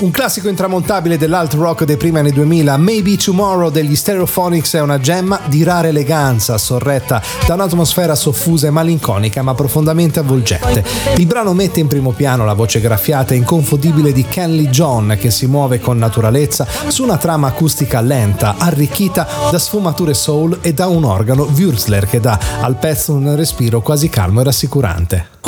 Un classico intramontabile dell'alt rock dei primi anni 2000, Maybe Tomorrow degli Stereophonics è una gemma di rara eleganza, sorretta da un'atmosfera soffusa e malinconica ma profondamente avvolgente. Il brano mette in primo piano la voce graffiata e inconfondibile di Ken Lee John, che si muove con naturalezza su una trama acustica lenta, arricchita da sfumature soul e da un organo Würzler che dà al pezzo un respiro quasi calmo e rassicurante.